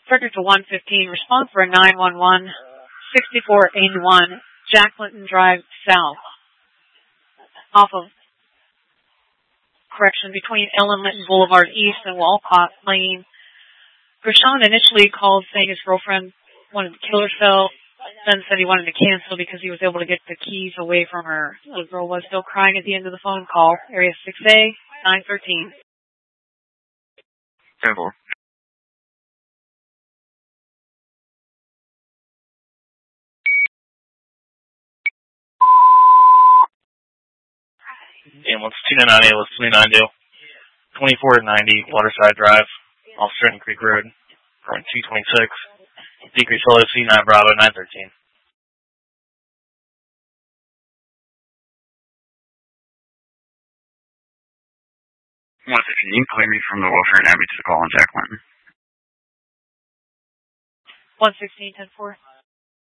Frederick to 115. Response for a 911. 6481 Jack Clinton Drive South. Off of, between Ellen Linton Boulevard East and Walcott Lane. Gershon initially called saying his girlfriend wanted to kill herself, then said he wanted to cancel because he was able to get the keys away from her. The girl was still crying at the end of the phone call. Area 6A, 913. 10-4. Ambulance 298 was 392. 2490 Waterside Drive, off Stratton Creek Road, from 226. Decrease LOC 9 Bravo 913. 115, clear me from the welfare and Abbey to the call on Jack Clinton. 116, 10-4.